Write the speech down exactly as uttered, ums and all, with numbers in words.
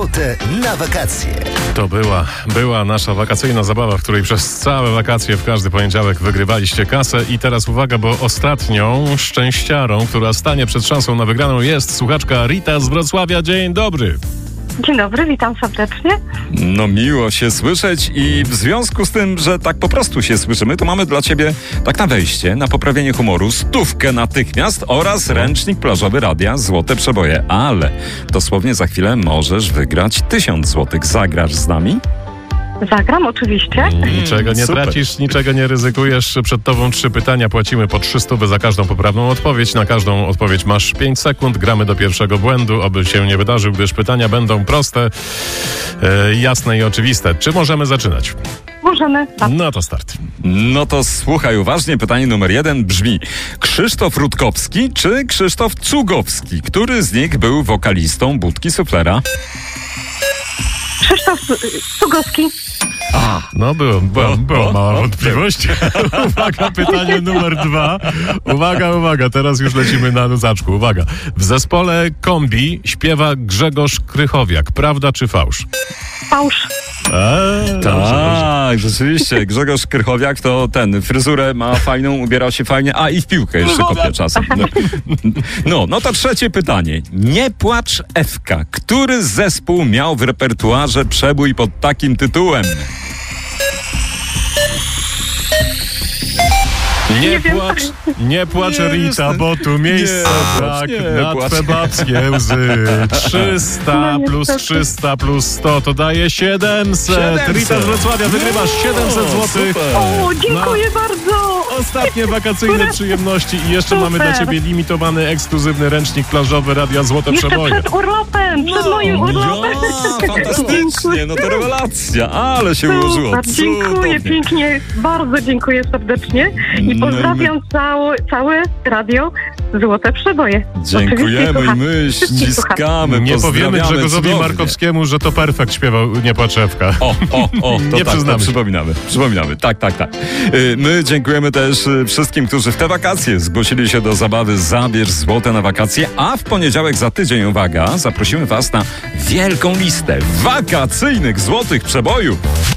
Złote na wakacje. To była, była nasza wakacyjna zabawa, w której przez całe wakacje w każdy poniedziałek wygrywaliście kasę. I teraz uwaga, bo ostatnią szczęściarą, która stanie przed szansą na wygraną, jest słuchaczka Rita z Wrocławia. Dzień dobry. Dzień dobry, witam serdecznie. No miło się słyszeć i w związku z tym, że tak po prostu się słyszymy, to mamy dla ciebie tak na wejście, na poprawienie humoru, stówkę natychmiast oraz ręcznik plażowy Radia Złote Przeboje. Ale dosłownie za chwilę możesz wygrać tysiąc złotych. Zagrasz z nami? Zagram, oczywiście. Niczego nie super. tracisz, niczego nie ryzykujesz. Przed tobą trzy pytania, płacimy po trzy stówy za każdą poprawną odpowiedź. Na każdą odpowiedź masz pięć sekund. Gramy do pierwszego błędu, oby się nie wydarzył, gdyż pytania będą proste, e, jasne i oczywiste. Czy możemy zaczynać? Możemy. No to start. No to słuchaj uważnie, pytanie numer jeden brzmi: Krzysztof Rutkowski czy Krzysztof Cugowski? Który z nich był wokalistą Budki Suflera? Krzysztof Cugowski. No, było, było, było mała wątpliwość. Uwaga, pytanie numer dwa. Uwaga, uwaga, teraz już lecimy na luzaczku. Uwaga. W zespole Kombi śpiewa Grzegorz Krychowiak. Prawda czy fałsz? Fałsz. Eee, Tak, rzeczywiście. Grzegorz Krychowiak to ten, fryzurę ma fajną, ubiera się fajnie, a i w piłkę jeszcze kopie czasem. No, no to trzecie pytanie. Nie płacz Ewka. Który zespół miał w repertuarze przebój pod takim tytułem? Nie, Nie wiem. płacz, nie płacz Nie, Rita, wiesz, bo tu miejsce nie, tak nie na płacz. twe babskie łzy. trzysta No, plus niestety. trzysta plus sto to daje siedemset. siedemset. Rita z Wrocławia, wygrywasz siedemset złotych. super. O, dziękuję bardzo. Ostatnie wakacyjne przyjemności i jeszcze Super. mamy dla ciebie limitowany, ekskluzywny ręcznik plażowy Radia Złote Jeszcze Przeboje. przed urlopem, przed moim urlopem. Ja, fantastycznie, no to rewelacja, ale się ułożyło. Super, dziękuję Cudownie. pięknie, bardzo dziękuję serdecznie i No i pozdrawiam całe, całe radio Złote Przeboje. Oczywiście Dziękujemy i słucham. my Wszystkich słucham. ściskamy, Nie powiemy pozdrawiamy Grzegorzowi cudownie. Markowskiemu, że to Perfekt śpiewał Nie płacz Ewka. O, o, o, to Nie tak, przyznamy to się. przypominamy, przypominamy, tak, tak, tak. Y, My dziękujemy też y, wszystkim, którzy w te wakacje zgłosili się do zabawy Zabierz Złote na wakacje, a w poniedziałek za tydzień, uwaga, zaprosimy was na wielką listę wakacyjnych złotych przebojów.